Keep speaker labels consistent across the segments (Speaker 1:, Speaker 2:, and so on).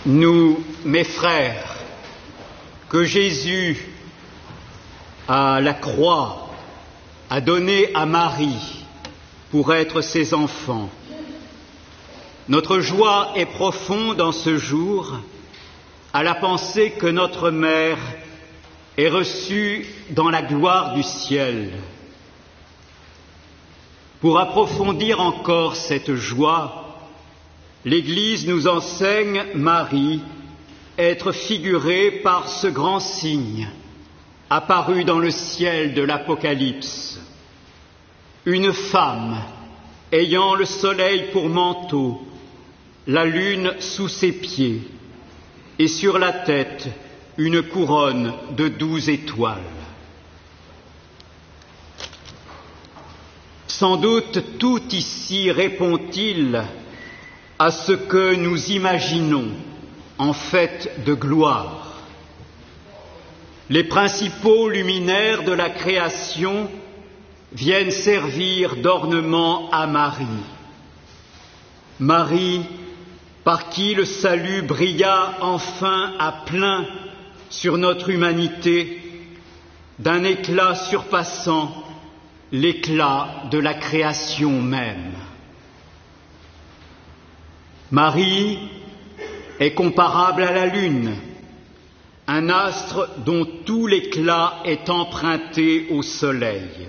Speaker 1: Nous, mes frères, que Jésus, à la croix, a donné à Marie pour être ses enfants. Notre joie est profonde en ce jour à la pensée que notre Mère est reçue dans la gloire du ciel. Pour approfondir encore cette joie, l'Église nous enseigne Marie être figurée par ce grand signe apparu dans le ciel de l'Apocalypse. Une femme ayant le soleil pour manteau, la lune sous ses pieds, et sur la tête une couronne de 12 étoiles. Sans doute tout ici répond-il à ce que nous imaginons en fait de gloire. Les principaux luminaires de la création viennent servir d'ornement à Marie. Marie, par qui le salut brilla enfin à plein sur notre humanité, d'un éclat surpassant l'éclat de la création même. Marie est comparable à la lune, un astre dont tout l'éclat est emprunté au soleil.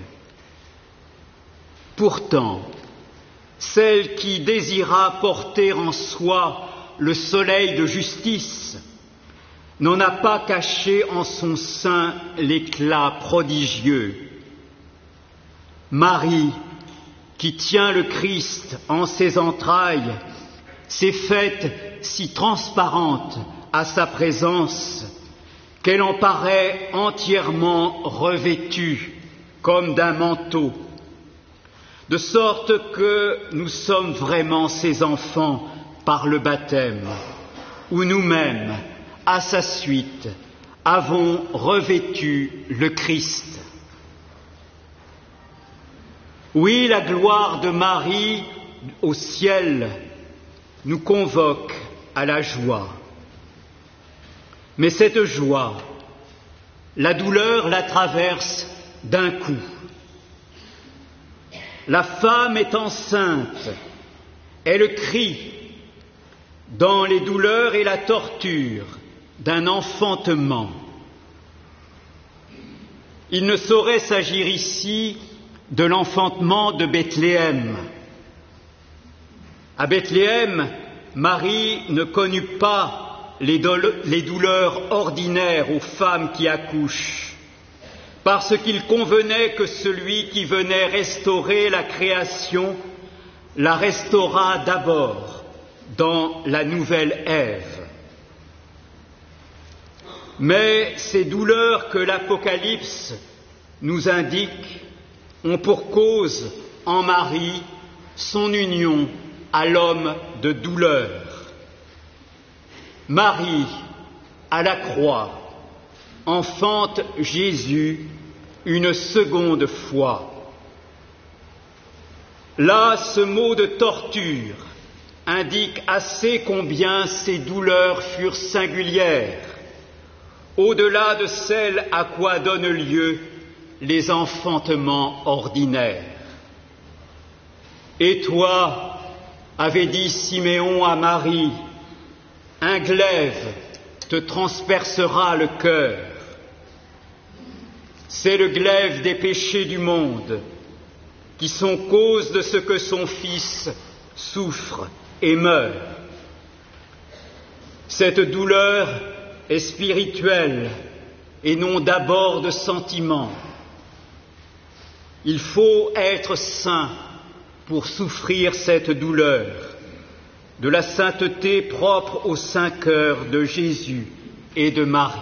Speaker 1: Pourtant, celle qui désira porter en soi le soleil de justice n'en a pas caché en son sein l'éclat prodigieux. Marie, qui tient le Christ en ses entrailles, s'est faite si transparente à sa présence qu'elle en paraît entièrement revêtue comme d'un manteau, de sorte que nous sommes vraiment ses enfants par le baptême, où nous-mêmes, à sa suite, avons revêtu le Christ. Oui, la gloire de Marie au ciel nous convoque à la joie. Mais cette joie, la douleur la traverse d'un coup. La femme est enceinte, elle crie dans les douleurs et la torture d'un enfantement. Il ne saurait s'agir ici de l'enfantement de Bethléem. À Bethléem, Marie ne connut pas les douleurs ordinaires aux femmes qui accouchent, parce qu'il convenait que celui qui venait restaurer la création la restaurât d'abord dans la nouvelle Ève. Mais ces douleurs que l'Apocalypse nous indique ont pour cause en Marie son union à l'homme de douleur. Marie, à la croix, enfante Jésus une seconde fois. Là, ce mot de torture indique assez combien ces douleurs furent singulières, au-delà de celles à quoi donnent lieu les enfantements ordinaires. Et toi, avait dit Siméon à Marie, un glaive te transpercera le cœur. C'est le glaive des péchés du monde qui sont cause de ce que son Fils souffre et meurt. Cette douleur est spirituelle et non d'abord de sentiment. Il faut être saint pour souffrir cette douleur, de la sainteté propre au Saint-Cœur de Jésus et de Marie.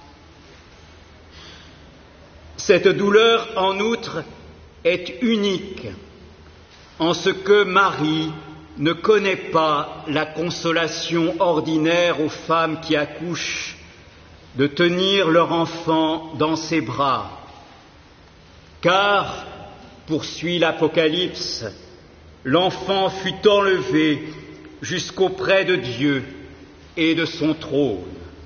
Speaker 1: Cette douleur, en outre, est unique en ce que Marie ne connaît pas la consolation ordinaire aux femmes qui accouchent de tenir leur enfant dans ses bras. Car, poursuit l'Apocalypse, l'enfant fut enlevé jusqu'auprès de Dieu et de son trône.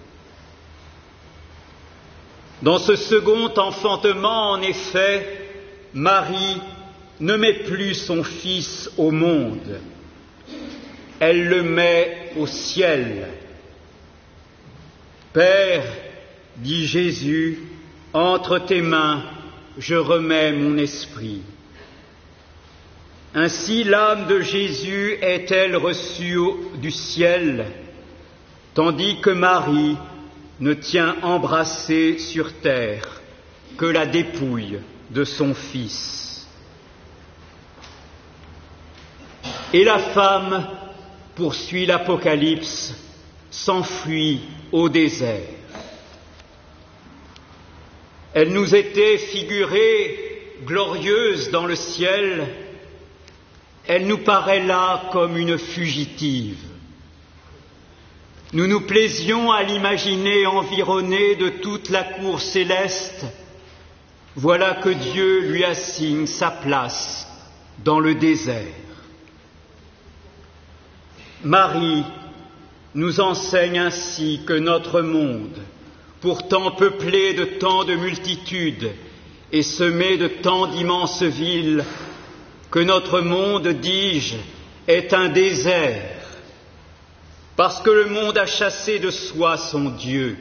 Speaker 1: Dans ce second enfantement, en effet, Marie ne met plus son Fils au monde, elle le met au ciel. Père, dit Jésus, entre tes mains, je remets mon esprit. Ainsi l'âme de Jésus est-elle reçue du ciel, tandis que Marie ne tient embrassée sur terre que la dépouille de son Fils. Et la femme, poursuit l'Apocalypse, s'enfuit au désert. Elle nous était figurée glorieuse dans le ciel, elle nous paraît là comme une fugitive. Nous nous plaisions à l'imaginer environnée de toute la cour céleste. Voilà que Dieu lui assigne sa place dans le désert. Marie nous enseigne ainsi que notre monde, pourtant peuplé de tant de multitudes et semé de tant d'immenses villes, que notre monde, dis-je, est un désert, parce que le monde a chassé de soi son Dieu.